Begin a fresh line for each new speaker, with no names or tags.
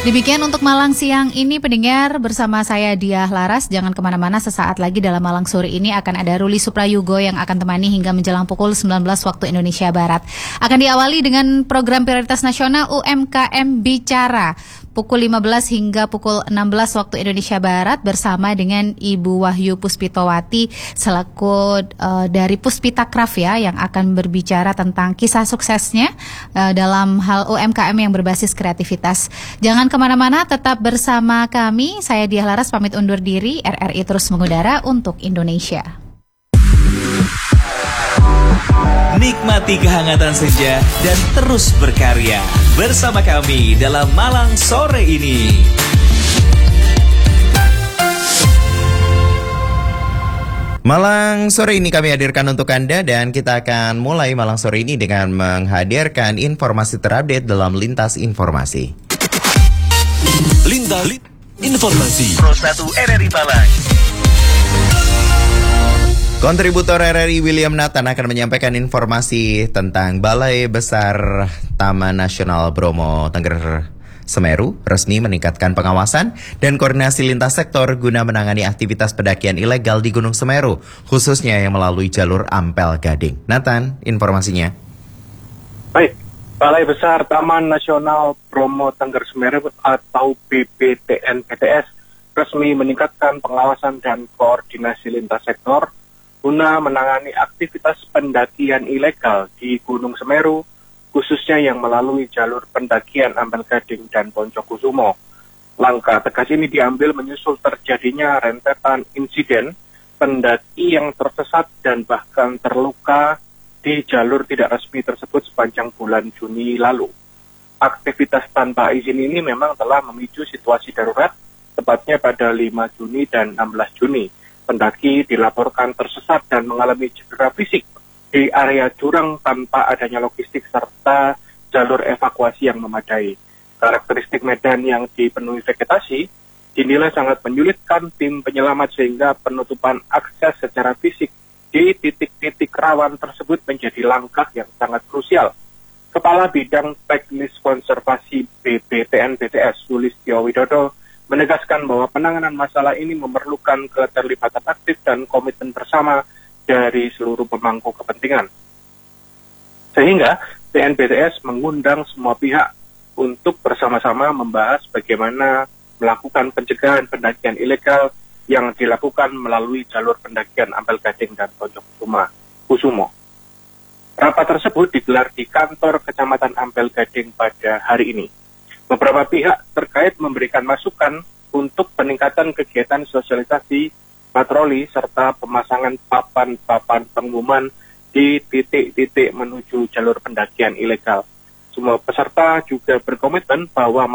Demikian untuk Malang siang ini, pendengar, bersama saya Diah Laras. Jangan kemana-mana, sesaat lagi dalam Malang sore ini akan ada Ruli Suprayugo yang akan temani hingga menjelang pukul 19 waktu Indonesia Barat. Akan diawali dengan program prioritas nasional UMKM Bicara. Pukul 15 hingga pukul 16 waktu Indonesia Barat bersama dengan Ibu Wahyu Puspitowati selaku dari Puspitakraf ya, yang akan berbicara tentang kisah suksesnya dalam hal UMKM yang berbasis kreativitas. Jangan kemana-mana, tetap bersama kami. Saya Diah Laras pamit undur diri. RRI terus mengudara untuk Indonesia.
Nikmati kehangatan senja dan terus berkarya bersama kami dalam Malang sore ini.
Malang sore ini kami hadirkan untuk Anda, dan kita akan mulai Malang sore ini dengan menghadirkan informasi terupdate dalam Lintas Informasi.
Lintas Informasi Pro 1 RRI Malang.
Kontributor RRI William Nathan akan menyampaikan informasi tentang Balai Besar Taman Nasional Bromo Tengger Semeru resmi meningkatkan pengawasan dan koordinasi lintas sektor guna menangani aktivitas pendakian ilegal di Gunung Semeru, khususnya yang melalui jalur Ampel Gading. Nathan, informasinya.
Baik, Balai Besar Taman Nasional Bromo Tengger Semeru atau BBTN-BTS resmi meningkatkan pengawasan dan koordinasi lintas sektor guna menangani aktivitas pendakian ilegal di Gunung Semeru, khususnya yang melalui jalur pendakian Ampel Gading dan Poncokusumo. Langkah tegas ini diambil menyusul terjadinya rentetan insiden pendaki yang tersesat dan bahkan terluka di jalur tidak resmi tersebut sepanjang bulan Juni lalu. Aktivitas tanpa izin ini memang telah memicu situasi darurat, tepatnya pada 5 Juni dan 16 Juni. Pendaki dilaporkan tersesat dan mengalami cedera fisik di area jurang tanpa adanya logistik serta jalur evakuasi yang memadai. Karakteristik medan yang dipenuhi vegetasi dinilai sangat menyulitkan tim penyelamat sehingga penutupan akses secara fisik di titik-titik rawan tersebut menjadi langkah yang sangat krusial. Kepala Bidang Teknis Konservasi BBTN-BTS Sulistyo Widodo menegaskan bahwa penanganan masalah ini memerlukan keterlibatan aktif dan komitmen bersama dari seluruh pemangku kepentingan. Sehingga BNBTS mengundang semua pihak untuk bersama-sama membahas bagaimana melakukan pencegahan pendakian ilegal yang dilakukan melalui jalur pendakian Ampel Gading dan Poncokusumo. Rapat tersebut digelar di kantor Kecamatan Ampel Gading pada hari ini. Beberapa pihak terkait memberikan masukan untuk peningkatan kegiatan sosialisasi, patroli, serta pemasangan papan-papan pengumuman di titik-titik menuju jalur pendakian ilegal. Semua peserta juga berkomitmen bahwa